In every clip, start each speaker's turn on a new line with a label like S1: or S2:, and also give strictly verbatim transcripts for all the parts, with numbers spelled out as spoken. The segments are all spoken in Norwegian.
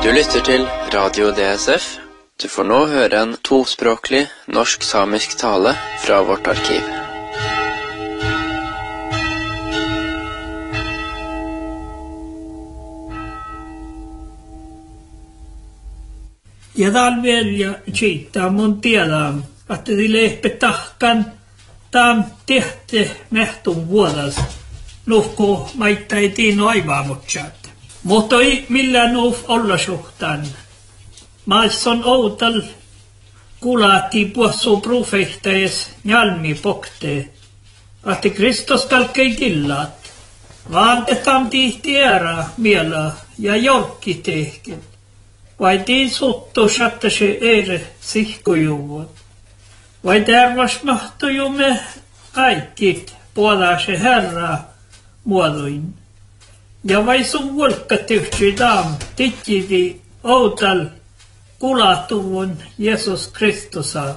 S1: Du lytter til Radio D S F. Du får nå høre en tospråklig norsk-samisk tale fra vårt arkiv.
S2: Ja tal vielä kiittää mun tiedän, että tilehpe tahkan tämän tehty mehtun vuodas. Nuhko maittai tiino aivaamutsaat. Mutta ei millään nuuf olla suhtaan. Maissa on outal kuulaatiin puhsuu profeettajus njalmi poktee. Että Kristus kalkei tillaat. Vaan tetam tihti ära miela ja jorkki tehken. Vai tiin suttu sattase ere sihkujuvut. Vai tervas mahtujumme aikit puolase herra muodoin. Ja vai sun volkkatyyhti daam tittidi outal kulatuvun Jeesus Kristusa.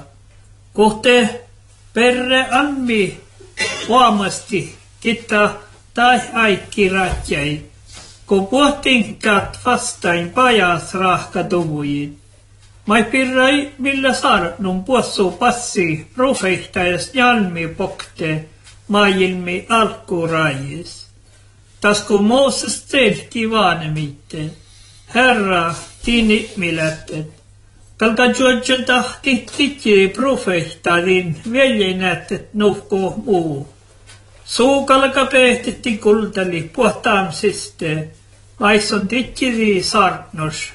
S2: Kohte perre ammi huomasti kitta tai aikki ratjai. Kun puhtinkat vastain pajas rahkatuvujiin. Mai pirrai millä saarnun puossuu passi profeettajus jalmi pokte maailmi alkurajis. Tas kun Mooses tehti vaanemitte, Herra tiini miläpet. Kalka juodjan tahti titjiri profeettadin veljenätet nuhko muu. Suu kalka pehtitti kultali puhtaamsiste, vaisson titjiri sarnos.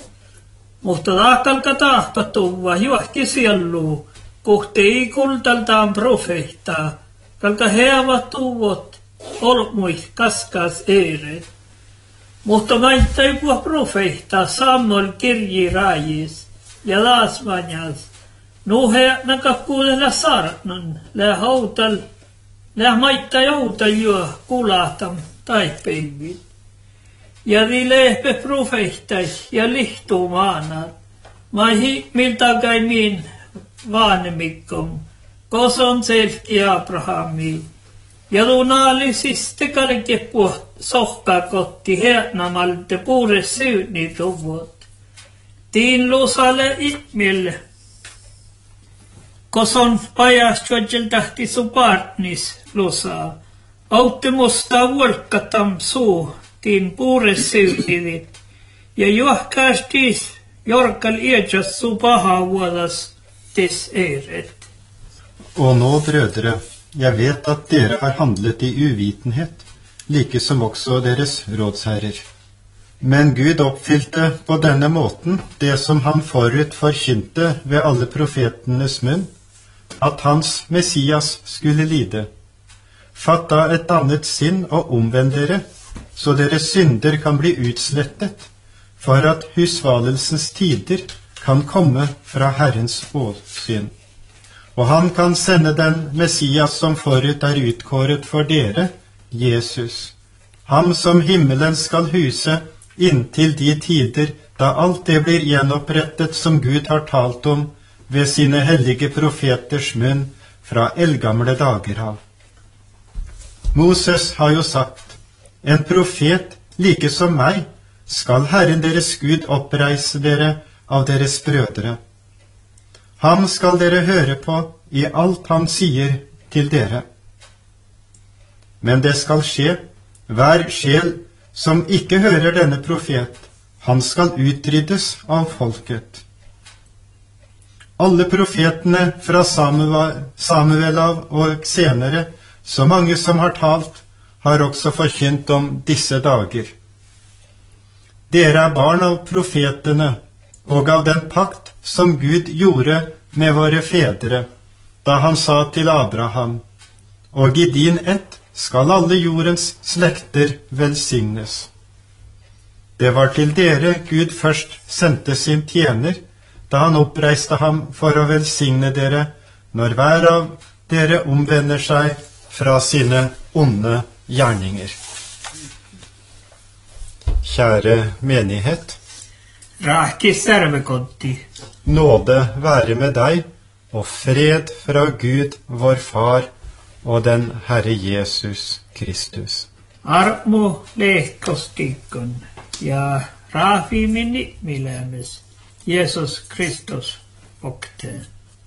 S2: Mutta kalka tahtatuva juohki siellu, kohti ei kultaltaan profeettaa, kalka heavat tuvot olmuit kaskas eeret. Mutta maittai puh profeettaa Samuel kirji rajis ja laasmanjas. Nuhe nakakkuudella sarnon, lää hautal, lää maittai outal juo kulaatam taipeivid. Ja vi lehpe profeettais ja lihtuu maanat. Maihi miltakai min vaanemikkom, koson selki Abrahami. Ja lunaali siste kalke puh sohkakotti hernamalta puure syyni tuvut. Tiin lusale itmille. Koson pajas tjodjel tahti su partnis lusaa. Autte musta vuolkatam suu tiin puure syynivit. Ja juohkaastis jorkal iedjas su paha vuodas tis eret.
S3: Og nå, brødre, jeg vet at dere har handlet i uvitenhet, like som også deres rådsherrer. Men Gud oppfylte på denne måten det som han forut forkynte ved alle profetenes munn, at hans Messias skulle lide. Fatt da et annet sinn og omvend dere, så deres synder kan bli utslettet, for at husvalelsens tider kan komme fra Herrens åsyn. Og han kan sende den Messias som forut er utkåret for dere, Jesus, ham som himmelen skal huse inntil de tider da alt det blir gjenopprettet som Gud har talt om ved sine hellige profeters munn fra eldgamle dager av. Moses har jo sagt, en profet like som meg skal Herren deres Gud oppreise dere av deres brødre. Ham skal dere høre på i alt han sier til dere. Men det skal skje, hver sjel som ikke hører denne profet, han skal utryddes av folket. Alle profetene fra Samuel av og senere, så mange som har talt, har også forkynt om disse dager. Dere er barn av profetene, og av den pakt som Gud gjorde med våre fedre, da han sa til Abraham, og i din ett skal alle jordens slekter velsignes. Det var til dere Gud først sendte sin tjener, da han oppreiste ham for å velsigne dere, når hver av dere omvender seg fra sine onde gjerninger. Kjære menighet,
S2: Rahki servekotti.
S3: Nåde være med deg, og fred fra Gud, vår Far, og den Herre Jesus Kristus.
S2: Armo lehkostikon ja Rafi minni milämis, Jesus Kristus vokte.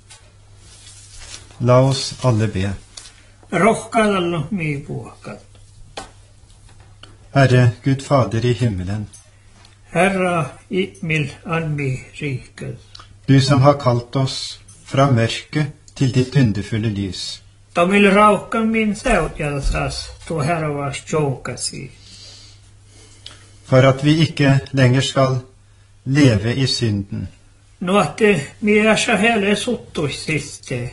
S3: La oss alle be.
S2: Rohkadallu mi puhakat.
S3: Herre Gud Fader i himmelen,
S2: Herra imil anmi riket.
S3: du som har kalt oss fra mørket til ditt underfulle lys.
S2: Tomil raukka min seutjalsas, tu herra vas joukasi.
S3: For at vi ikke lenger skal leve i synden,
S2: Nuotte miasa hele suttuisiste,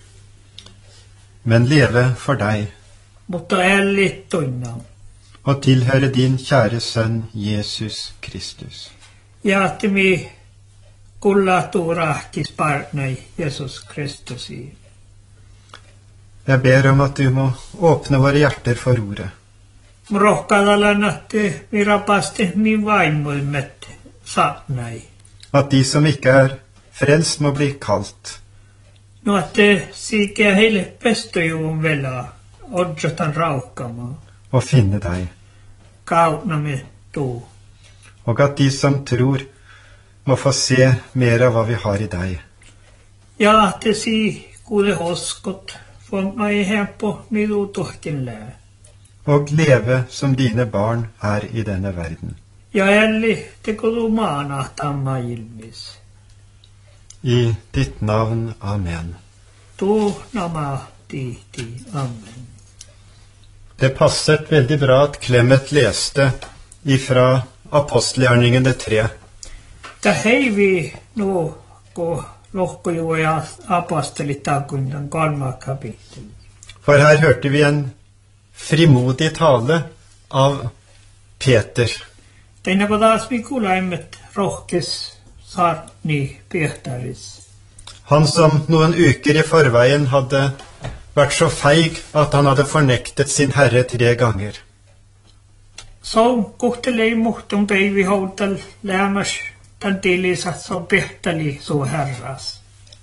S3: men leve for deg
S2: mutta ällit tunnam.
S3: og tilhøre din kjære sønn Jesus Kristus.
S2: Jaatti mi kullatu rahkis parnai Jesus Kristusi.
S3: Jeg ber om at du må åpne våre hjerter for ordet,
S2: Rohkadalan nahti mi rapasti mi vaimoimet saatnai.
S3: at de som ikke er frelst må bli kalt,
S2: Nuotte siikeä heille pestojuvun velaa, odjotan raukkama,
S3: og finne deg,
S2: kautnamme tuu.
S3: og at de som tror må få se mer av hva vi har i deg.
S2: Jaahti si kuule hoskot, fomai hempo midu tuhtin lää.
S3: Og leve som dine barn er i denne verden.
S2: Ja älli te kudu maanahtamma ilmis.
S3: I ditt navn, amen.
S2: Tu nama tiiti, amen.
S3: Det passet veldig bra at Clement leste ifra apostelgjerningene tre.
S2: Ta heivi nu ko lohkojuvo ja apostelit takunnan kolma kapitteli.
S3: For her hørte vi en frimodig tale av Peter.
S2: Teina ko taas mi kuulaimet rohkes saarni Pietaris.
S3: Han som noen uker i forveien hadde vært så feig at han hadde fornektet sin herre tre ganger.
S2: So kuhtelei muhtum peivi houtal lämmäs tan tilisat so Pietali so herras.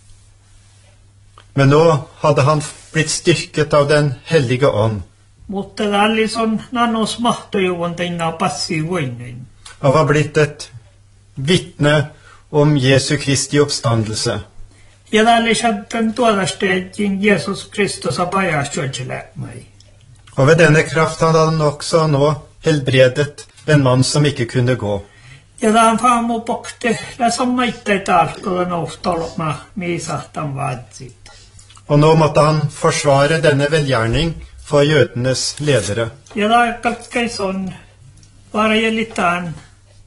S3: Men nå hadde han blitt styrket av den hellige ånd,
S2: Mutta tallison nanos mahtojuvun teina passi voinen.
S3: og var blitt et vitne om Jesu Kristi oppstandelse.
S2: Ja tallisattan tuodasteettiin Jesus Kristus apajastjodjelämai.
S3: Og ved denne kraft hadde han også nå helbredet en mann som ikke kunne gå.
S2: Ja taan faamu pokte la sammaittai tarkoda noustolma miisahtan vaatsit.
S3: Og nå måtte han forsvare denne velgjerning for jødenes ledere.
S2: Ja tarkalkkaison varajelitaan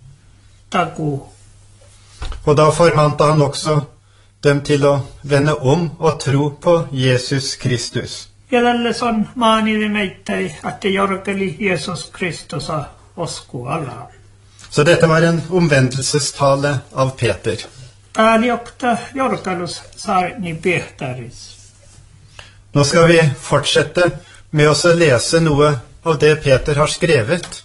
S2: taku.
S3: Og da formante han også dem til å vende om og tro på Jesus Kristus.
S2: Ja tälle son maanide meittai, että jorkeli Jesus Kristusa osku ala.
S3: Så dette var en omvendelsestale av Peter.
S2: Tääli okta jorkalus saarni Pietaris.
S3: Nå skal vi fortsette med å lese noe av det Peter har skrevet.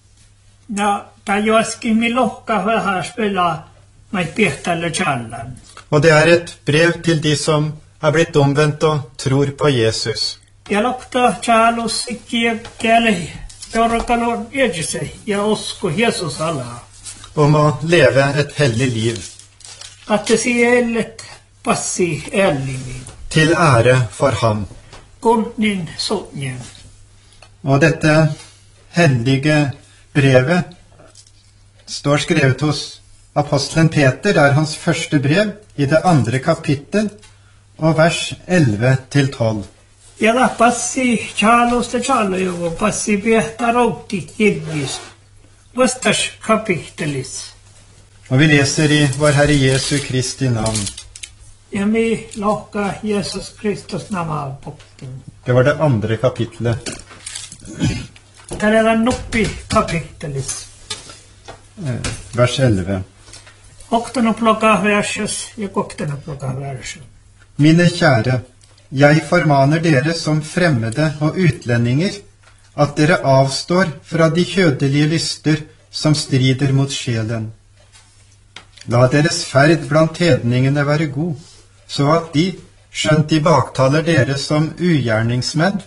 S2: Ja ta joaskin mi lohka vähän spela mai Pietalle challan.
S3: Og det er et brev til de som er blitt omvendt og tror på Jesus.
S2: Ja lokta chalus sikkiä kieli jorkalon ejise ja osku Jesus ala.
S3: Om å leve et hellig liv
S2: Att si ellet passi ellimi.
S3: til ære for ham.
S2: Kunnin sotnjen.
S3: Og dette hellige brevet står skrevet hos apostelen Peter. Det er hans første brev i det andre kapittel og vers elleve til tolv.
S2: Ja da passi chalus te chalojuvo passi Pietaroutti kirjis. Vastas kapittelis.
S3: Og vi leser i vår Herre Jesu Kristi navn.
S2: Ja mi lohka Jesus Kristus nama pokten.
S3: Det var det andre kapittelet,
S2: Täällä on nuppi kapittelis.
S3: eh, vers elleve.
S2: Oktanoploka versus ja koktanoploka versus.
S3: Mine kjære, jeg formaner dere som fremmede og utlendinger, at dere avstår fra de kjødelige lyster som strider mot sjelen. La deres ferd blant hedningene være god, så at de, skjønt de baktaler dere som ugjerningsmenn,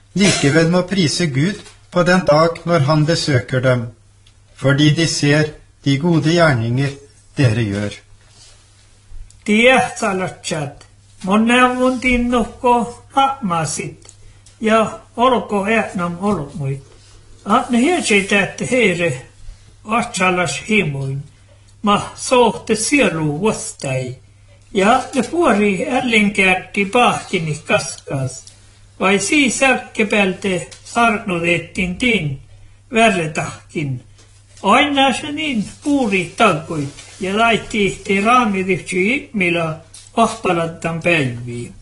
S3: likevel må prise Gud på den dag når han besøker dem, fordi de ser de gode gjerninger dere gjør.
S2: Tiehtalatchat, monneavun tinnukko hapmasit, ja olko äänam olmuit. At ne hietsei tähtä heire, atsalas himoin, ma sohte sielu vastai, ja ne puori ällinkärti pahtini kaskas, vai siis älkkepälte sarnutettiin tin värretahkin. Aina se niin puuri tankuit ja laitti te raamidiksi millä ahpalattan päiviin.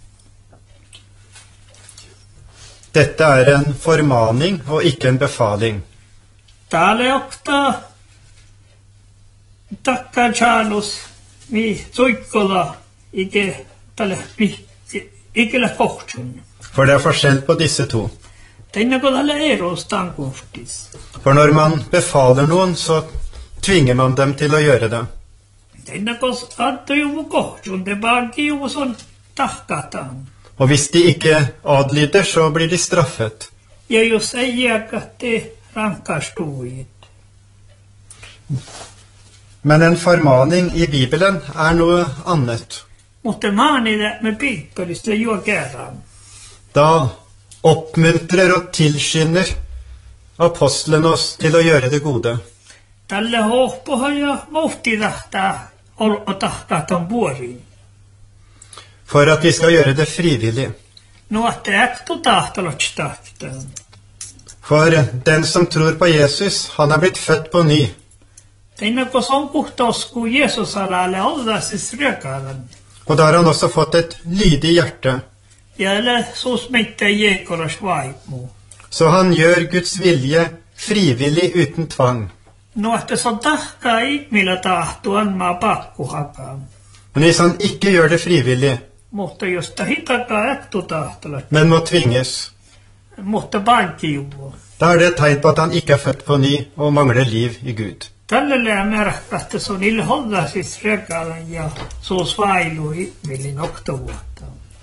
S3: Dette er en formaning og ikke en befaling.
S2: Täällä oktaa takka Charles vi soikkola ikke tälle ikellä kohtun.
S3: For det er forskjell på disse to.
S2: Tänne kun tällä eros tankuhtis.
S3: For når man befaler noen, så tvinger man dem til å gjøre det.
S2: Tänne kun antoi joku kohtun, det baki joku son tahkataan.
S3: Og hvis de ikke adlyder, så blir de straffet.
S2: Ja jos ei jääkätte rankastuit.
S3: Men en formaning i Bibelen er noe annet.
S2: Mutta maanida me piippelistä jo kerran.
S3: Da oppmuntrer og tilskynder apostelen oss til å gjøre det gode.
S2: Tälle hohpoha ja muhtidahtaa tahkaatan vuoriin.
S3: For at vi skal gjøre det frivillig.
S2: No att äktu tahtalot tahtaan.
S3: For den som tror på Jesus, han er blitt født på ny.
S2: Tänne kun on puhtaus kuin Jeesus alalle ollasis rökaalan.
S3: Og da har han også fått et lydig hjerte.
S2: Ja eller sus mitte jekolas vaimu.
S3: Så han gjør Guds vilje frivillig uten tvang.
S2: No että se on tahkaa ihmillä tahtu anmaa pakkuhakaan.
S3: Men hvis han ikke gjør det frivillig,
S2: Mutta jos tahitakaa äktu tahtalot.
S3: men må tvinges,
S2: Mutta pankkijuvu.
S3: da er det et tegn på at han ikke er født på ny og mangler liv i Gud.
S2: Tälle lää märkkä, että se on niille hollasis rökaalan ja sus vailu ihmillin oktovuotta.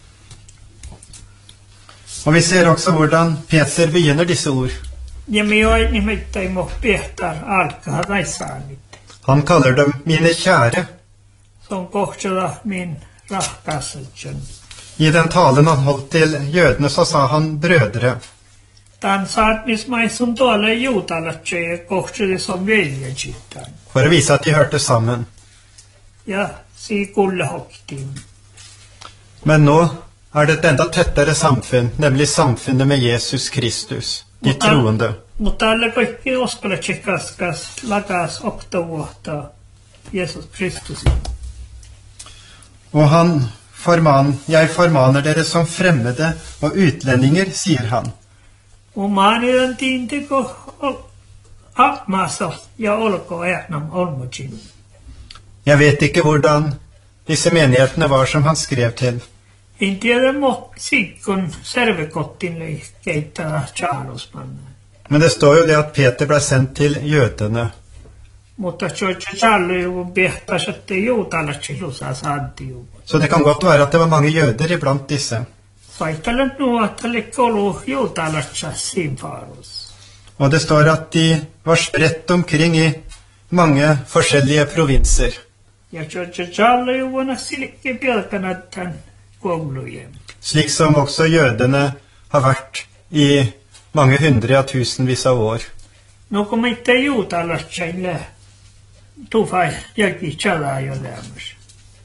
S3: Og vi ser også hvordan Peter begynner disse ord.
S2: Ja me oi nimittäin mo piehtar alkaa raisaanit.
S3: Han kaller dem mine kjære.
S2: Se on kohtala min rahkasseltsen.
S3: I den talen han holdt til jødene, så sa han brødre.
S2: Tän saatnismaisun tuolle juutalatse ja kohtali som veljensittäin.
S3: For å vise at de hørte sammen.
S2: Ja si kulle hoktiin.
S3: Men nå er det et enda tettere samfunn, nemlig samfunnet med Jesus Kristus, de troende.
S2: Mutta alle kaikki uskolatse kaskas lakas oktovuotta Jesus Kristusin.
S3: Og han forman, jeg formaner dere som fremmede og utlendinger, sier han.
S2: Og maanidan tiinteko apmaassa ja olko äänam olmutsin.
S3: Jeg vet ikke hvordan disse menighetene var som han skrev til.
S2: En tiedä mo sikkon servekottin keittää Charlesman.
S3: Men det står jo det at Peter ble sendt til jødene.
S2: Mutta George Charlie piehtas, ettei juutalatsi lusaa saantiu.
S3: Så det kan godt være at det var mange jøder iblant disse.
S2: Saittelen nuo, että liekko ollut juutalatsa siinfaarus.
S3: Og det står at de var spredt omkring i mange forskjellige provinser.
S2: Ja George Charlie vuonna silkki pilkana tämän koulujen.
S3: Slik som også jødene har vært i mange hundre ja tusenvis av år.
S2: No kun mitte juutalatsaille tufai jälki chalaa jo lämmös.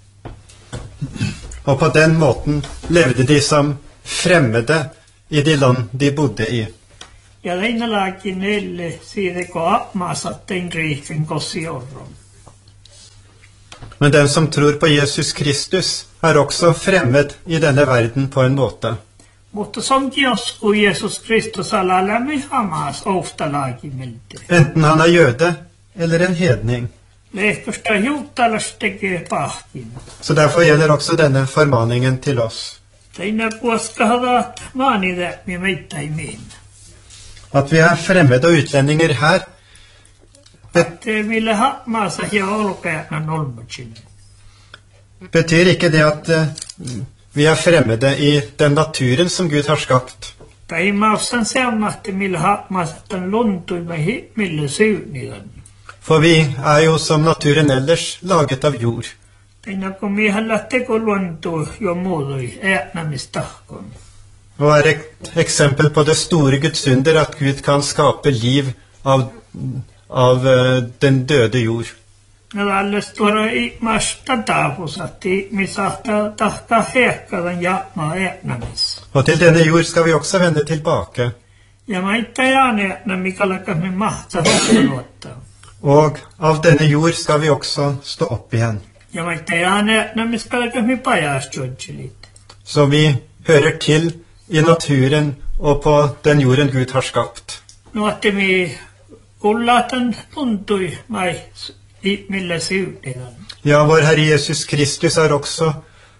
S3: Og på den måten levde de som fremmede i de land de bodde i.
S2: Ja leinalaakin elle siitä kun apmaasattein riikin kossiorron.
S3: Men den som tror på Jesus Kristus er også fremmed i denne verden på en måte.
S2: Mutta som joskus Jesus Kristus alalämmi hamas ofta laakimiltä.
S3: Enten han er jøde eller en hedning.
S2: Lehtosta juutalas tekee pahkin.
S3: Så derfor gjelder også denne formaningen til oss.
S2: Teinä kuoskahadaat maanilämmi meittäimiin.
S3: At vi er fremmede og utlendinger her,
S2: Te ville hamaasa ja olkeana olmutsin.
S3: betyr ikke det at eh, vi er fremmede i den naturen som Gud har skapt.
S2: Tai maussan seamahti millä hamaasattan luntuimme himmille syynilän.
S3: For vi er jo som naturen ellers laget av jord.
S2: Teina kun miehällä teko luonto jo muodoi äätnämistahkon.
S3: Og er et eksempel på det store Guds under at Gud kan skape liv av, av uh, den døde jord.
S2: När alla stora i masta tavus att mi sahta tahka hekkadan jaama äätnämis.
S3: Og til denne jord skal vi også vende tilbake.
S2: Ja maitta jaane mikalaka me mahta hosuutta.
S3: Og av denne jord skal vi også stå opp igjen.
S2: Ja maitta jaane mikalaka me pajastjodjelit.
S3: Så vi hører til i naturen og på den jorden Gud har skapt.
S2: No että mi kullatan tuntui mai i millä syudedan.
S3: Ja, vår Herre Jesus Kristus er også,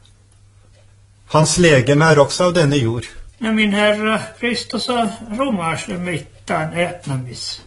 S3: hans legeme er også av denne jord.
S2: Ja min Herra Kristus har romarsle mittaan äätnämis.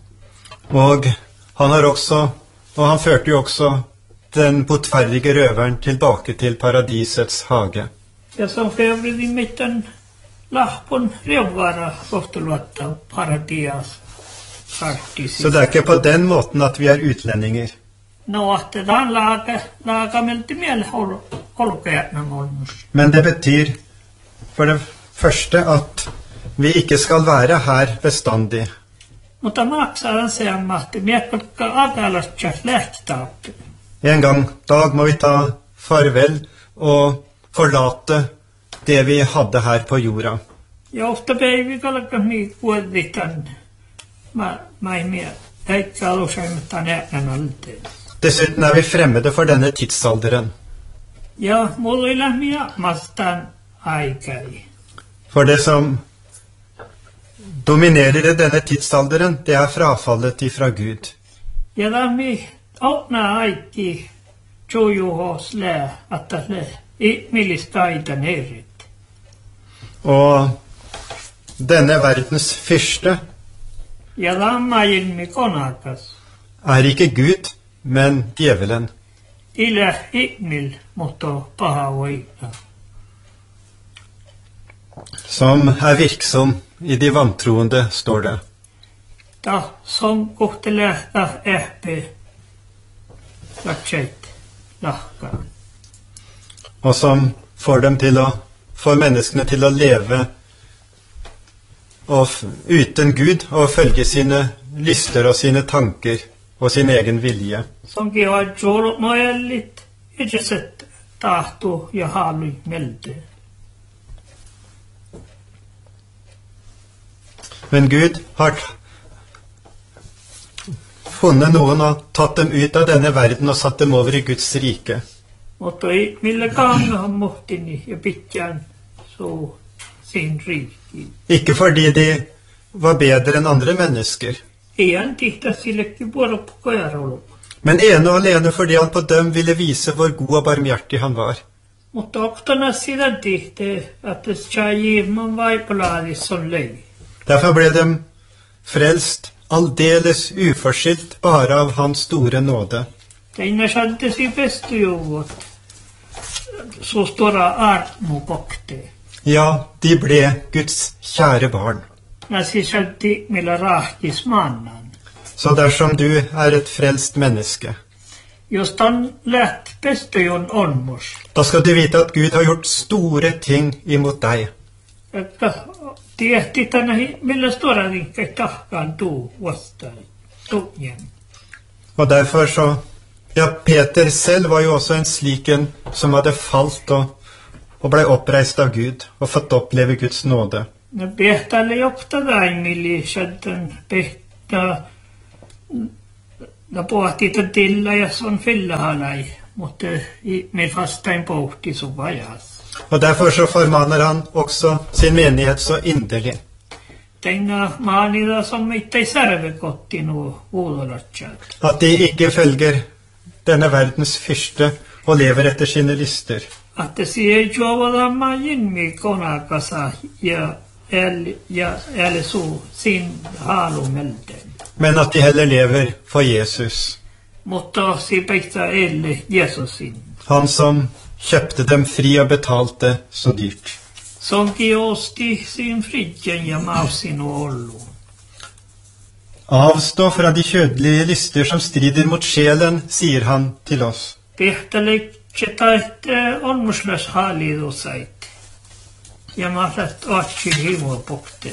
S3: Og han har også, og han førte jo også den botferdige røveren tilbake til paradisets hage.
S2: Ja som fevri mittaan lahpon reuvara kohtuluotta paradias.
S3: Så det er ikke på den måten at vi er utlendinger.
S2: No, at det er laga, laga melti miel holkeetnamolmus.
S3: Men det betyr for det første at vi ikke skal være her bestandig.
S2: Mutta maksadan seamma, että miekkolka agalastja lähtaappi.
S3: En gang dag må vi ta farvel og forlate det vi hadde her på jorda.
S2: Ja ofta päivi kalka mi kuoditan. Ma, mai mie, eikä alusaimittaan äänen alteen.
S3: Dessuten er vi fremmede for denne tidsalderen.
S2: Ja, mulla ei lähmi jamastaan aikai.
S3: For det som dominerer i denne tidsalderen, det er frafallet ifra Gud.
S2: Ja lähmi autna aiki tjojuhos lää, että lää, i millistä aitan erit.
S3: Og denne verdens fyrste
S2: Ja lammajilmi konakas.
S3: er ikke Gud, men djevelen.
S2: Ilä ihmil, mutta paha voida.
S3: Som er virksom i de vantroende, står det.
S2: Ta som kohti lähtää ehpe latseit lahkaan.
S3: Og som får dem til å, får menneskene til å leve og uten Gud og følge sine lyster og sine tanker og sin egen vilje.
S2: Sonkin har juurut nojellit itseset tahtu ja haalui melde.
S3: Men Gud har funnet noen og tatt dem ut av denne verden og satt dem over i Guds rike.
S2: Mutta ei millä kangahan muhtini ja pitkään så sin riki.
S3: Ikke fordi de var bedre enn andre mennesker,
S2: Ian tihta sillekin vuoroppukojarolu.
S3: men ene og alene fordi han på dem ville vise hvor god og barmhjertig han var.
S2: Mutta oktana sitä tihte, että tjajimman vaipalaadis on lei.
S3: Derfor ble de frelst aldeles uforskyldt bare av hans store nåde.
S2: Teina santesi pestujuvot. Så stora armu kokte.
S3: Ja, de ble Guds kjære barn.
S2: Nasi santi millä rahtis mannan.
S3: Så dersom du er et frelst menneske,
S2: Jos on läht pestujun onmus.
S3: da skal du vite at Gud har gjort store ting imot deg.
S2: Että tiehti tänne millä stora rinkkai tahkaan tuu vastaan. Tujen.
S3: Og derfor så, ja, Peter selv var jo også en slik en som hadde falt og, og ble oppreist av Gud og fått oppleve Guds nåde.
S2: No pehtälle jokta daimili santan pehtä. No pohti tilla ja son fyllahalai, mutta me fastain pohti så vajas.
S3: Og derfor så formaner han også sin menighet så inderlig.
S2: Teina maanida som mitte ei särvekotti nuo uudolatsat.
S3: At de ikke følger denne verdens fyrste og lever etter sine lyster.
S2: Että siihen juovada maajinmi konakasa ja el ja el su sin haalumelten.
S3: Men at de heller lever for Jesus,
S2: Mutta si peikta elle Jesusin.
S3: han som kjøpte dem fri og betalte så dyrt.
S2: Sonki osti sin fridjen ja mausin ollu.
S3: Avstå fra de kjødelige lyster som strider mot sjelen, sier han til oss.
S2: Tehtälikset olmuslös hallidusait. Ja mahlat åtsi himopokten.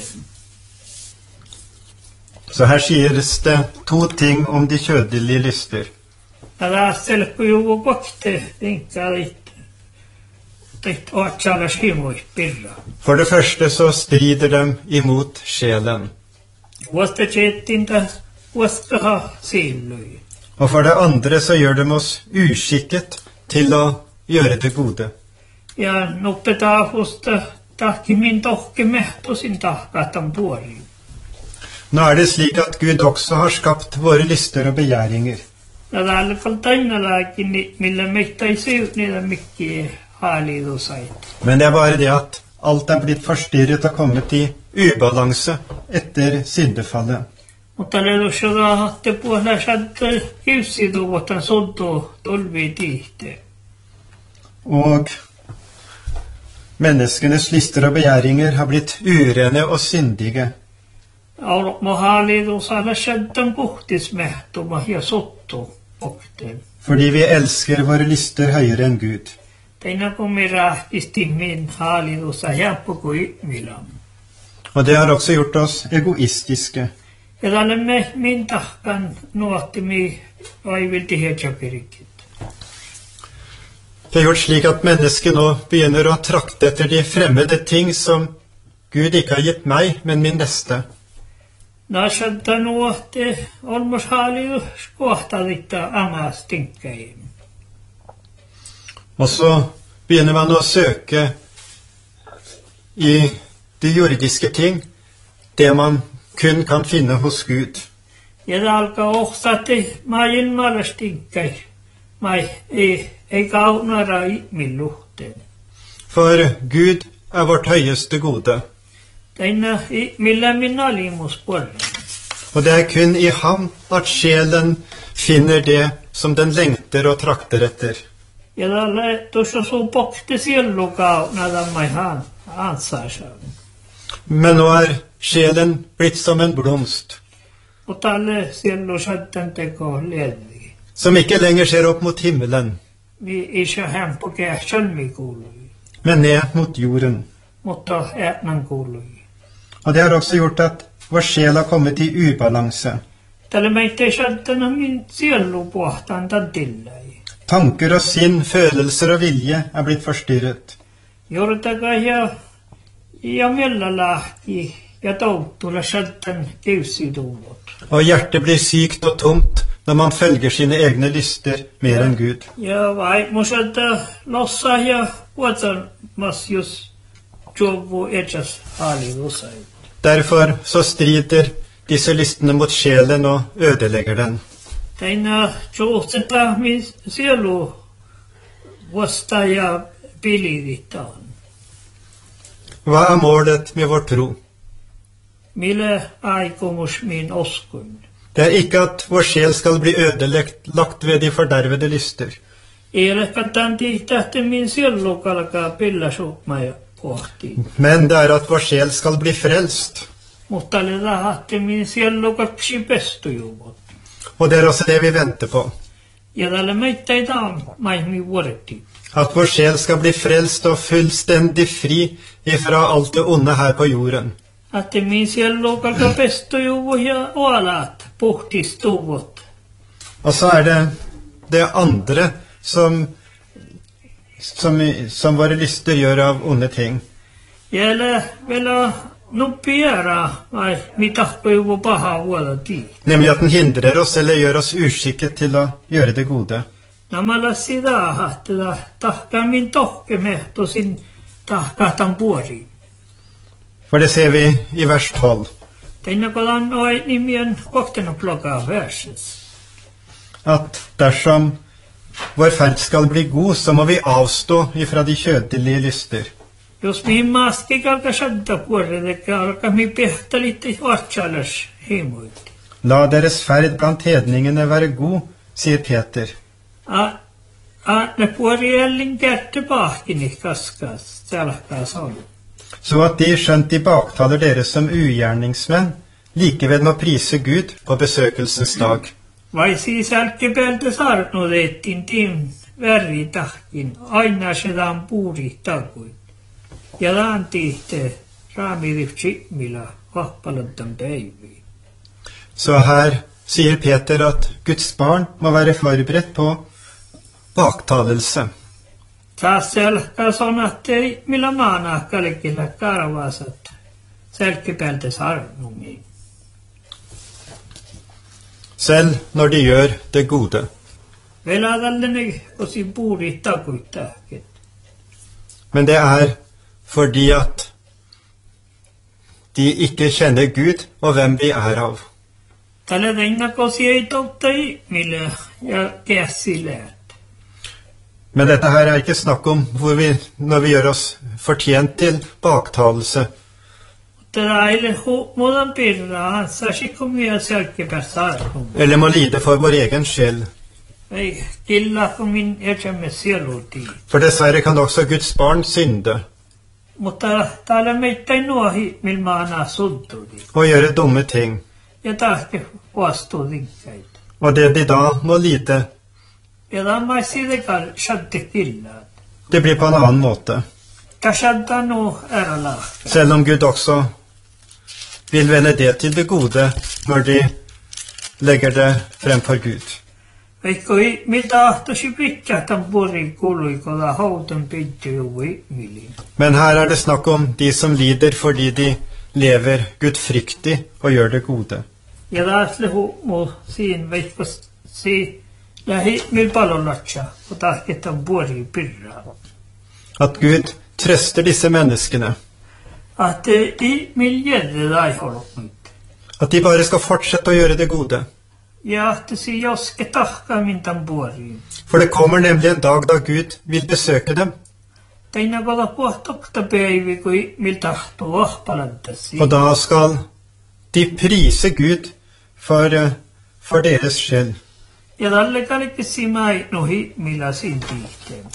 S3: Så her sies det to ting om de kjødelige lyster.
S2: Ja taastelku juvu pokte, tinkalit. Teit åtsalas himois pirra.
S3: For det første så strider de imot sjelen.
S2: Vasta tjettinta, vasta ha siillui.
S3: Og for det andre så gjør de oss uskikket til å gjøre det gode.
S2: Ja nuppetaa husta tahki min tohke mehtosin tahkatan puoliin.
S3: Nå er det slik at Gud også har skapt våre lyster og begjæringer.
S2: Ja täällä kaltainalaakin, millä meittäisi niitä mikki hallidusait.
S3: Men det er bare det at alt er blitt forstyrret og kommet i ubalanse etter syndefallet.
S2: Mutta lelussa raahatte puolaiset hiussituvuotan soddo tolvi tihte.
S3: Og menneskenes lyster og begjæringer har blitt urene og syndige.
S2: Aulokmo hallidus ala shaddan puhtismehtuma ja sotto okten.
S3: Fordi vi elsker våre lyster høyere enn Gud.
S2: Teina kumirahtisti min hallidus a hjälppuku ihmilam.
S3: Og det har også gjort oss egoistiske.
S2: Ja tälle me min tahkan nuotti mi aivilti hedjapirikit.
S3: Det har gjort slik at mennesket nå begynner å trakte etter de fremmede ting som Gud ikke har gitt meg, men min neste.
S2: Nassadda nuotti olmos hallidus kohtaditta amas tinkkäin.
S3: Og så begynner man å søke i de jordiske ting, det man kun kan finne hos Gud.
S2: Ja det alkaa ohtati maajin malastinkkei. Mai ei, ei kaunara ihmilluhteen.
S3: For Gud er vårt høyeste gode.
S2: Teina ihmillä minä limus puolella.
S3: Og det er kun i ham at sjelen finner det som den lengter og trakter etter.
S2: Ja tälle tuossa suu pokti siellukauna tammai haan ansaasaan.
S3: Men nå er sjelen blitt som en blomst,
S2: Och tälle siellu sattan teko levi.
S3: som ikke lenger ser opp mot himmelen,
S2: Vi isä hän pokea sölmi kuului.
S3: men ned mot jorden.
S2: Mutta äätnan kuului.
S3: Og det har også gjort at vår sjel har kommet i ubalanse.
S2: Tälle meittei sattana min siellu puhtaan tantillai.
S3: Tanker og sinn, følelser og vilje er blitt forstyrret.
S2: Jortaka ja, ja mellalahti ja touttula sattan kiussiduvot.
S3: Og hjertet blir sykt og tomt når man følger sine egne lyster mer enn Gud.
S2: Ja vaimoselta lossa ja vuotsan masjus jovu etjas hallidusai.
S3: Derfor så strider disse lystene mot sjelen og ødelegger den.
S2: Teina juutseta min sielu vasta ja pilivittaan.
S3: Hva er målet med vår tro?
S2: Mille aikomus min oskun.
S3: Det er ikke at vår sjel skal bli ødelagt lagt ved de fordervede lyster,
S2: Ei ole kattanti tähti min sielu kalkaa pillasukma ja pohtii.
S3: men det er at vår sjel skal bli frelst.
S2: Mutta oli rahatti min sielu kaksi pestujuvot.
S3: Og det er også det vi venter på.
S2: Ja tälle meittäi taam maihmi vuoretti.
S3: At vår sjel skal bli frelst og fullstendig fri ifra alt det onde her på jorden.
S2: Atti min sielu kalkaa pestujuvot ja oalaat puhtistuvot.
S3: Og så er det det andre som, som, som våre lyster gjør av onde ting.
S2: Jälä vielä nuppiera vai mitä juvu paha vuodati.
S3: Nemlig at den hindrer oss eller gjør oss uskikket til å gjøre det gode.
S2: Namalla sitä hahtela tahka min tohke mehtosin tahkahtan puori.
S3: For det ser vi i vers tolv,
S2: Teina kolan oi nimien koktena plokkaa verses.
S3: at dersom vår ferd skal bli god, så må vi avstå ifra de kjødelige lyster.
S2: Jos mihin maaski kalka sadda puorelle kalka mi pehtalitti oatsalas himoitti.
S3: La deres ferd blant hedningene være god, sier Peter.
S2: A, a ne puori ellin kärtte pahkini kaskas salkaa solu.
S3: Så at de skjønt de baktaler dere som ugjerningsmenn, likevel må prise Gud på besøkelsens dag.
S2: Vai siis älkkipäältä saarnotettiin tim värritahkin, aina sedaan puuri takuin. Ja laantihte raamidivtsi millä vahpalantan päiviin.
S3: Så her sier Peter at Guds barn må være forberedt på baktalelse.
S2: Taas selkää sonattei millä maanahkalekillä karvasat selkkipäältä saarnomiin.
S3: Selv når de gjør det gode.
S2: Veladalleni osi puuri takuittahket.
S3: Men det er fordi at de ikke kjenner Gud og hvem vi er av.
S2: Tällä teinnakosi ei tottai millä ja käsiläät.
S3: Men dette her er ikke snakk om hvor vi, når vi gjør oss fortjent til baktalelse.
S2: Tällä ei muodan pirraa, saasikomia selkkipässaarhum.
S3: Eller må lide for vår egen sjel.
S2: Ei killa kun min etsämme sielutiin.
S3: For dessverre kan også Guds barn synde
S2: Mutta täällä meitä ei nuohi millä maana sunturi.
S3: og gjøre dumme ting.
S2: Ja tahti vastuutinkäitä.
S3: Og det de da må lide,
S2: Ja tämä sidekal shanti killaat.
S3: det blir på en annen måte.
S2: Kashanta nu ärala.
S3: Selv om Gud også vil vende det til det gode når de legger det frem for Gud.
S2: Vaikkoi mitä ahtosi pitkähtän purin kuluikolla houten pittyjuvui miliin.
S3: Men her er det snakk om de som lider fordi de lever gudfryktig og gjør det gode.
S2: Ja taas lehu muu siin vaikka si lähi mil palolatsa, kun tahketan purin pirraa.
S3: At Gud trøster disse menneskene.
S2: Att i miljøet ei ollut nyt.
S3: At de bare skal fortsette å gjøre det gode.
S2: Ja että si joske tahkaa min tämän puoriin.
S3: For det kommer nemlig en dag da Gud vil besøke dem.
S2: Teina kolla puhtokta päivi, kun mil tahtuu vahpalantasi.
S3: Og da skal de prise Gud for, eh, for deres sjel.
S2: Ja tälle kallikki simai nuhi millä sin tihteen.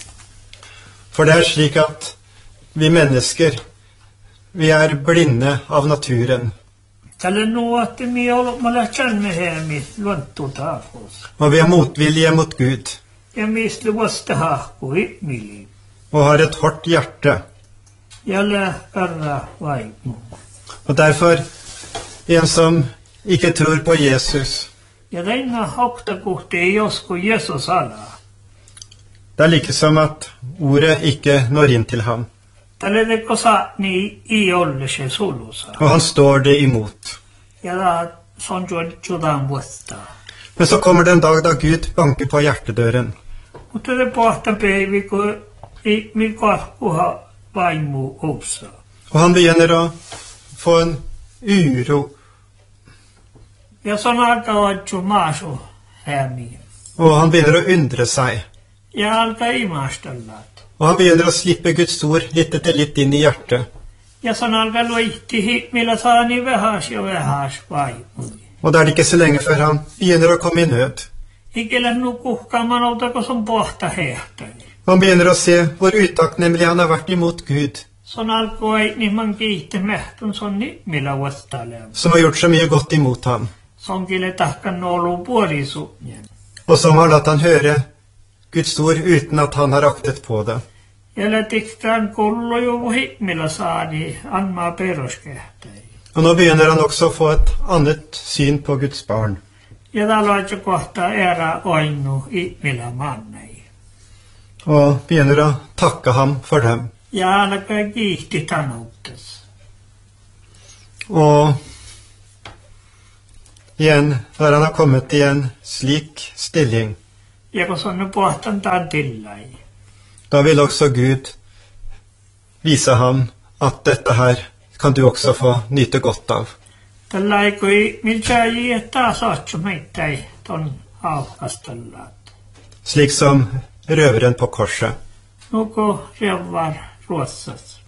S3: For det er slik at vi mennesker, vi er blinde av naturen.
S2: Tälle nuotti mi ollut mä lähtsän mehemi luontu taakos.
S3: Og vi er motvillige mot Gud.
S2: Ja misli vasta hahkui miliin.
S3: Og har et hardt hjerte.
S2: Ja lähkarra vaimu.
S3: Og derfor, en som ikke tror på Jesus,
S2: Ja teina hoktakuhti ei josku Jesus ala.
S3: det er like som at ordet ikke når inn til ham.
S2: Tälle teko saatni i olle se sulusa.
S3: Og han står det imot.
S2: Ja da son juodan vuotta.
S3: Men så kommer det en dag da Gud banker på hjertedøren.
S2: Mutta te pohtan päivi, kun i min kahkuha vaimu ousa.
S3: Og han begynner å få en uro.
S2: Ja son alkaa oitsu maasu hämiin.
S3: Og han begynner å undre seg.
S2: Ja alkaa imastellat.
S3: Og han begynner å slippe Guds ord litt etter litt inn i hjertet.
S2: Ja son alkaa luihti millä saani vähäs ja vähäs vaimu.
S3: Og da er det ikke så lenge før han begynner å komme i nød.
S2: Ikellä nu kuhkaamaan outako son pohta hehtari.
S3: Han begynner å se hvor utakknemlig han har vært imot Gud,
S2: Son alkoi niin man kiitte mehtun son ni millä vuottaleam.
S3: som har gjort så mye godt imot ham,
S2: Son kille tahkan nolu puolisuunjen.
S3: og som har latt han høre Guds ord uten at han har aktet på det.
S2: Ja lätikään kullo jo millä saani anmaa peruskehtäi.
S3: Og nå begynner han også å få et annet syn på Guds barn.
S2: Ja taloitse kohta ära oinu i millä mannei.
S3: Og begynner å takke ham for dem.
S2: Ja alkaa kiihti tanuuttas.
S3: Og igjen, når han har kommet i en slik stilling,
S2: Ja kun son nu pohtan taan tillai.
S3: da vil også Gud vise ham at dette her kan du også få nyte godt av.
S2: Tällä ei kui miltsäji että saatsu meittäi ton aukastellaat.
S3: Slik som røveren på korset.
S2: Nuko revvar ruossas.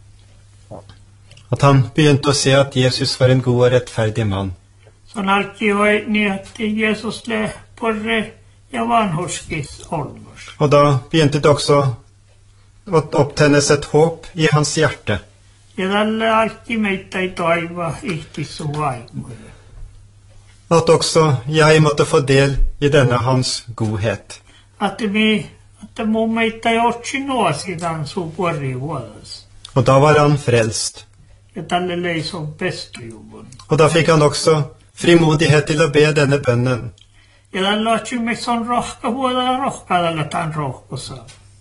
S3: At han begynte å se at Jesus var en god og rettferdig mann.
S2: Son alkioi niin, että Jeesus le porre ja vanhurskis olvos.
S3: Og da begynte det også å opptennes et håp i hans hjerte.
S2: Ja tällä alki meitä ei toiva ihtis vaimoja.
S3: At også jeg måtte få del i denne hans godhet.
S2: Att vi, att mun meitä ei otsi nuosidan sun puoli vuodas.
S3: Og da var han frelst.
S2: Ja tälle lei som pestujuvun.
S3: Og da fikk han også frimodighet til å be denne bønnen.
S2: Ja tällä otsi me son rohka vuodella rohka tällä tämän rohkosa.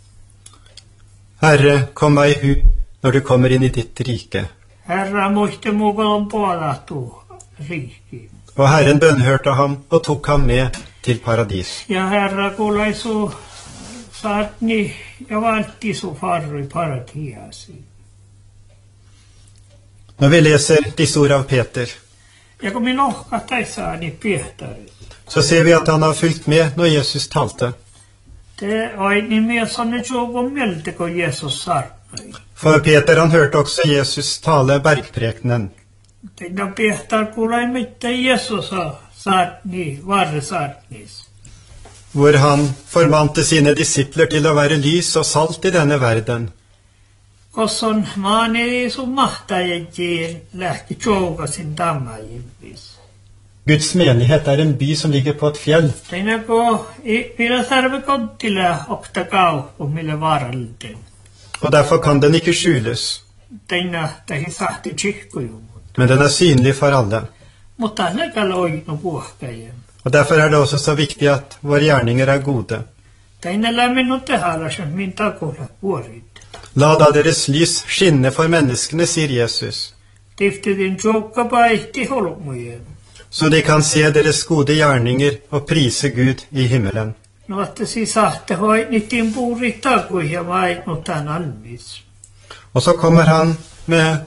S3: Herre, kom meg i hu når du kommer inn i ditt rike.
S2: Herra muiste mukolon puolahtu riikkiin.
S3: Og Herren bønnhørte ham og tok ham med til paradis.
S2: Ja Herra kuulai su saatni ja valtti su farri paratiasi.
S3: Når vi leser disse ord av Peter,
S2: Ja kun minä lohkahtaissaani Pietarit.
S3: så ser vi at han har fulgt med når Jesus talte.
S2: Te oini mies on nyt joku mieltä, kun Jeesus saarnai.
S3: For Peter han hørte også Jesus tale bergprekenen.
S2: Teidän Pietar kuulai mitään Jeesus saarni, varre saarnis.
S3: Hvor han formante sine disipler til å være lys og salt i denne verden.
S2: Kosson maani sun mahtajajiin lähti joukasin tammajivis.
S3: Guds menighet er en by som ligger på et fjell.
S2: Teina ko millä sarve kontilla okta kauppu millä varalten.
S3: Og derfor kan den ikke skjules.
S2: Teina tähi sahti tsihkujumut.
S3: Men den er synlig for alle.
S2: Mutta näkal oinu puhkajen.
S3: Og derfor er det også så viktig at våre gjerninger er gode.
S2: Teina lämmin tehalasen min takulla vuorit.
S3: La da deres lys skinne for menneskene, sier Jesus,
S2: Tiftettiin joukka paihti holmujen.
S3: så de kan se deres gode gjerninger og prise Gud i himmelen.
S2: No että siis sahte hoidnittiin puuri takui ja vaikutan alvis.
S3: Og så kommer han med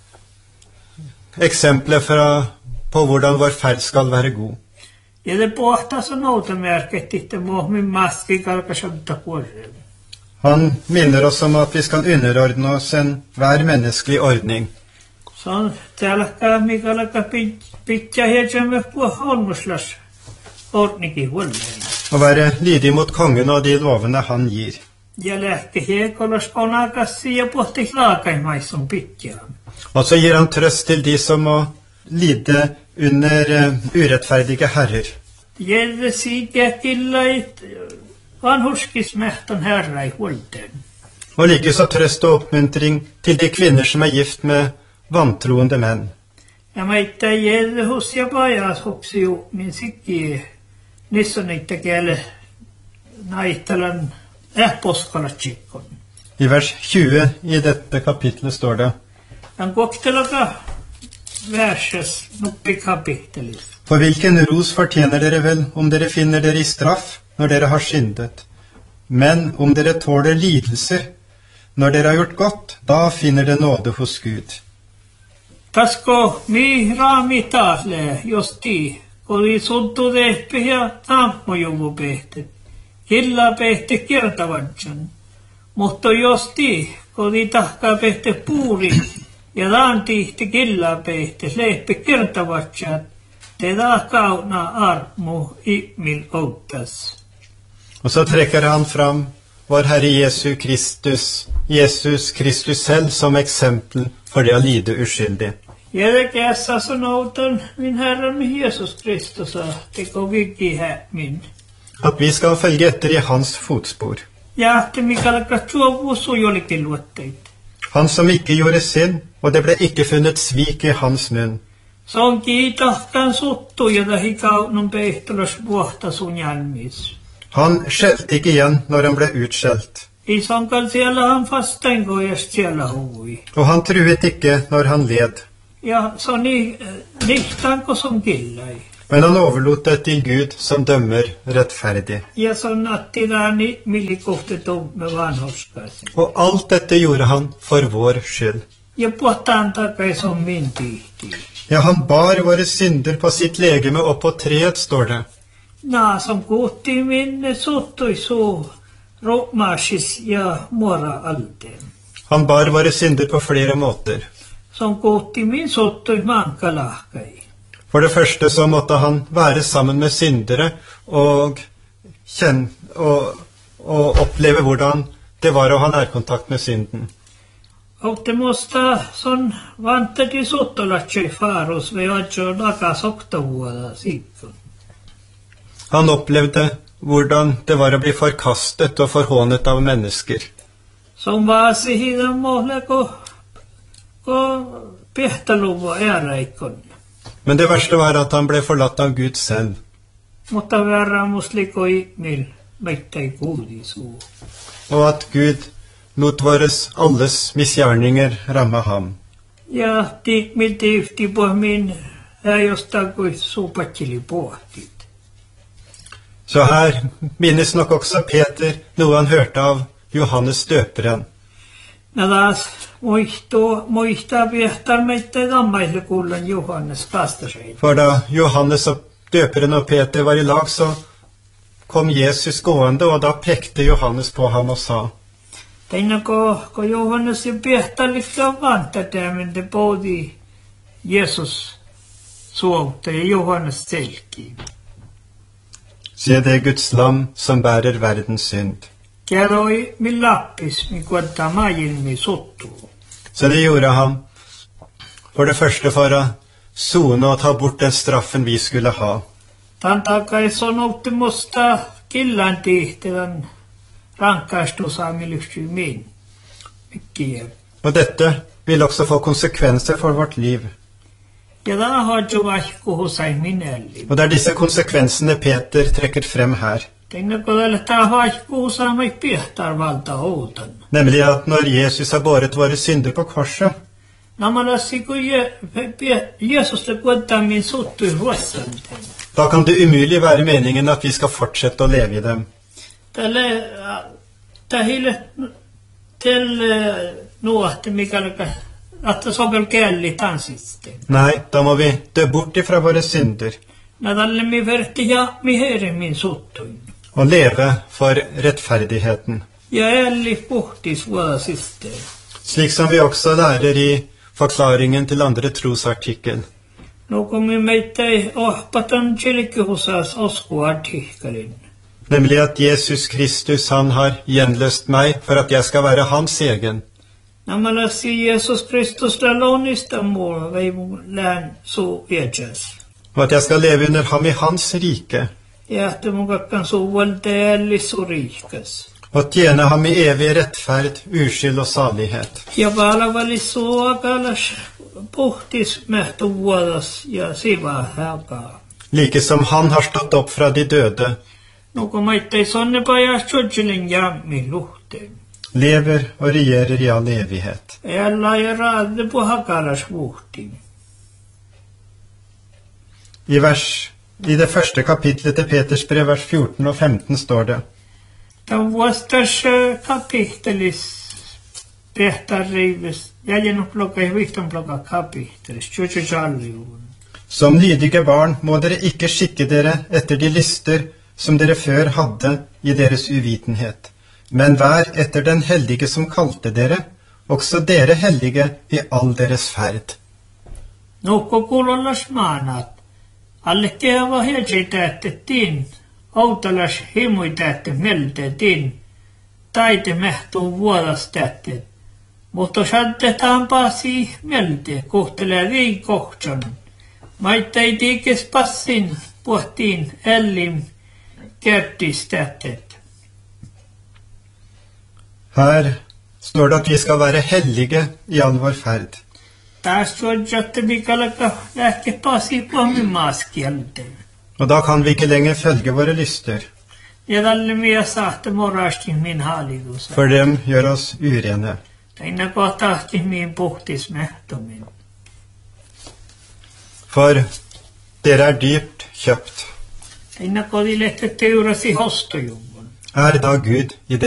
S3: eksempler fra, på hvordan vår ferd skal være god.
S2: Ja te pohtas on noutamerkit, että muhmin maski kalkasanta puolelle.
S3: Han minner oss om at vi skal underordne oss en hver menneskelig ordning.
S2: Se on täälläkään mikalaka pitkä hietsemme puhua holmuslas ordnikin huolleen.
S3: Å være lydig mot kongen og de lovene han gir.
S2: Ja lähti hiekolas ponakassi ja pohti laakaimaisun pitkään.
S3: Og så gir han trøst til de som må lide under uh, urettferdige herrer.
S2: Jerre siikä killait vanhuskismehton herra i huolten.
S3: Og like så trøst og oppmuntring til de kvinner som er gift med vantroende menn.
S2: Ja meitä Jerre hos ja pajas hoksi ju min sikki nissoneitta kiele naitalan ähposkalatsikkon.
S3: I vers tjue i dette kapitlet står det:
S2: Han koktelaka verses nuppi kapittelis.
S3: For hvilken ros fortjener dere vel om dere finner dere i straff når dere har syndet? Men om dere tåler lidelser når dere har gjort godt, da finner dere nåde hos Gud.
S2: Tasko mi raami taasle, jos ti, kodi suntu tehpi ja taammojuvu pehtet. Killa pehte kertavatsan. Mutta jos ti, kodi tahkaa pehte puuri, ja taan tihti killa pehte, lehpi kertavatsan, te tahkauna armu imil outtas.
S3: Og så trekker han fram vår Herre Jesu Kristus, Jesus Kristus selv, som eksempel for det å lide uskyldig.
S2: Jälkeässä sanoutan min Herran Jesus Kristus, teko viki min.
S3: At vi skal følge etter i hans fotspor.
S2: Ja te mikalaka tuovu sujolikin luotteit.
S3: Han som ikke gjorde synd, og det ble ikke funnet svik i hans munn.
S2: Se on kiitahkaan suttu, jota hikaunun peihtolos vuohta sun jälmis.
S3: Han skjelte ikke igjen når han ble utskjelt.
S2: Isonkal siellä han fastenkojas siellä hui.
S3: Og han truet ikke når han led.
S2: Ja se on ni, nihtanko sun killai.
S3: Men han overlot det til Gud som dømmer rettferdig.
S2: Ja se on nattidani millikohtetun me vanhuskasi.
S3: Og alt dette gjorde han for vår skyld.
S2: Ja puhutaan takaisin min tihti.
S3: Ja, han bar våre synder på sitt legeme opp på treet, står det.
S2: Na, som kuutti minne suttui suu romasis ja muora alteen.
S3: Han bar våre synder på flere måter.
S2: Som kuutti min suttui mankalahkai.
S3: For det første så måtte han være sammen med syndere og, kjenne, og, og oppleve hvordan det var å ha nærkontakt med synden.
S2: Auttemosta son vantati sottolacce faros ve oggi lakas oktavuoda sikon.
S3: Han opplevde hvordan det var å bli forkastet og forhånet av mennesker.
S2: Som vasi hidan mohle ko ko pehtaluvo äraikon.
S3: Men det verste var at han ble forlatt av Gud selv.
S2: Mutta verran musliko ihmil meittei kuudisu.
S3: Og at Gud lot våres alles misgjerninger ramme ham.
S2: Ja ihmil tifti pohmin jostain kuin suupatsili pohtit.
S3: Så her minnes nok også Peter noe han hørte av Johannes døperen.
S2: Ja taas muistuu, muistaa piehtar meitä gammaille kuullen Johannes pastaseit.
S3: For da Johannes og døperen og Peter var i lag, så kom Jesus gående, og da pekte Johannes på ham og sa:
S2: Teina ko, ko Johannes ja piehtar liksom vanta tämän te poudi Jesus suolta ja Johannes selki.
S3: Se det Guds lam som bærer verdens synd.
S2: Keroi min lappis, mi kuottaa maajin mi sottuu.
S3: Så det gjorde han for det første for å sone og ta bort den straffen vi skulle ha.
S2: Tan takai sanoutti musta killanti tämän rankaistusaamilyksyy min. Mikkiä.
S3: Og dette vil også få konsekvenser for vårt liv.
S2: Ja tämä hoidju vaikku husain minelli.
S3: Og det er disse konsekvensene Peter trekker frem her.
S2: Teina ko tälle tää vaikku husaamai piehtar valta outan.
S3: Nemlig at når Jesus har båret våre synder på korset,
S2: Namalassi kun Jesus le kuottaa min suttui ruossanteen.
S3: da kan det umulig være meningen at vi skal fortsette å leve i dem.
S2: Tälle tähille til nuohti mikä että sopel kelli tanssiste.
S3: Nei, da må vi dø bort ifra våre synder
S2: Na tälle mi verti ja mi heere min suttui.
S3: og leve for rettferdigheten.
S2: Ja elli puhtis vuodasiste.
S3: Slik som vi også lærer i forklaringen til andre trosartikkel.
S2: No kun mi meittei ohpatan kirkehusas oskuartikkelin.
S3: Nemlig at Jesus Kristus, han har gjenløst meg for at jeg skal være hans egen.
S2: Namalassi Jesus Kristus la lonista muu veimu lään suu viejas.
S3: Og at jeg skal leve under ham i hans rike,
S2: Ja että mun kakkan suu valta elli suriikas.
S3: og tjene ham i evig rettferd, uskyld og salighet.
S2: Ja palavali suokalas puhtis mehtu vuodas ja siva häkaa.
S3: Like som han har stått opp fra de døde,
S2: No kun meittei sonne pajas tjodjelin jammi luhteen.
S3: lever og regjerer i all evighet.
S2: Ella ja raadde på hakalas vuhtiin.
S3: I, vers, I det første kapitlet til Peters brev, vers fjorten og femten, står det:
S2: Tämän vuostas kapittelis pehtarriivis, jäljennut plokka ja vihton plokka kapittelis, tjojo jalliuun.
S3: Som lydige barn må dere ikke skikke dere etter de lyster som dere før hadde i deres uvitenhet, men vær etter den hellige som kalte dere, også dere hellige i all deres ferd.
S2: Nuhko kuulollas maanat, alle kehava helsitäytettiin, outalas himuitäytet meltettiin, taite mehtuu vuodastäytet, mutta shantetaan paasi melte, kuhtelee viin kohtson. Maittai tiikes passin, puhtiin ellim, kertistäytet.
S3: Her står det at vi skal være hellige i all vår ferd.
S2: Taas suodjatte mikalaka lähke paasi puhmin maaskielte.
S3: Og da kan vi ikke lenger følge våre lyster,
S2: Ja tälle mie sahte morastin min hallitus.
S3: for dem gjør oss urene.
S2: Teina kohtahti min puhtis mehtomin.
S3: For dere er dyrt kjøpt.
S2: Teina kodilehte teurasi hostojumman.
S3: Er da Gud i